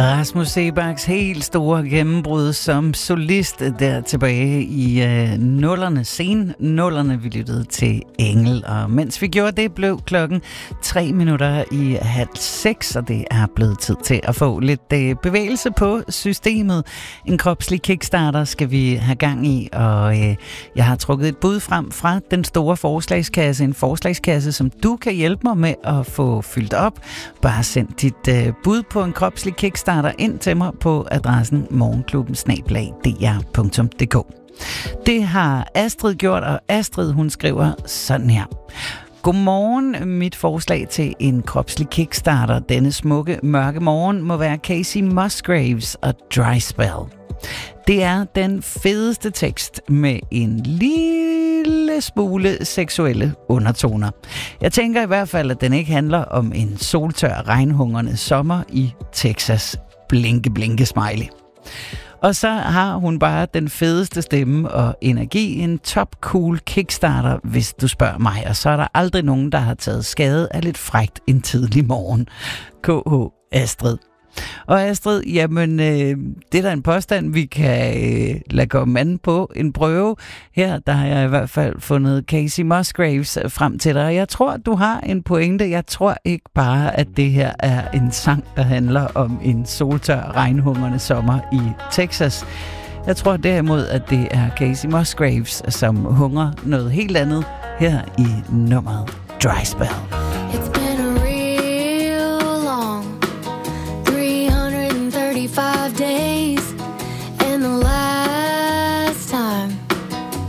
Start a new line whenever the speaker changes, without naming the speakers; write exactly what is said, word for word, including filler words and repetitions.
Rasmus Seebachs helt store gennembrud som solist der tilbage i øh, nullerne, sen nullerne, vi lyttede til Engel. Og mens vi gjorde det, blev klokken tre minutter i halv seks, og det er blevet tid til at få lidt øh, bevægelse på systemet. En kropslig kickstarter skal vi have gang i, og øh, jeg har trukket et bud frem fra den store forslagskasse. En forslagskasse, som du kan hjælpe mig med at få fyldt op. Bare send dit øh, bud på en kropslig kickstarter ind til mig på adressen morgenklubben snabel-a d r punktum d k. Det har Astrid gjort, og Astrid, hun skriver sådan her. Godmorgen. Mit forslag til en kropslig kickstarter denne smukke mørke morgen må være Kacey Musgraves og Dry Spell. Det er den fedeste tekst med en lille smule seksuelle undertoner. Jeg tænker i hvert fald, at den ikke handler om en soltør, regnhungrende sommer i Texas. Blinke, blinke, smiley. Og så har hun bare den fedeste stemme og energi. En top cool kickstarter, hvis du spørger mig. Og så er der aldrig nogen, der har taget skade af lidt frækt en tidlig morgen. K H Astrid. Og Astrid, jamen, øh, det er da en påstand, vi kan øh, lade komme an på en prøve. Her, der har jeg i hvert fald fundet Kacey Musgraves frem til dig. Jeg tror, du har en pointe. Jeg tror ikke bare, at det her er en sang, der handler om en soltør, regnhungrende sommer i Texas. Jeg tror derimod, at det er Kacey Musgraves, som hungrer noget helt andet her i nummeret Dry Spell.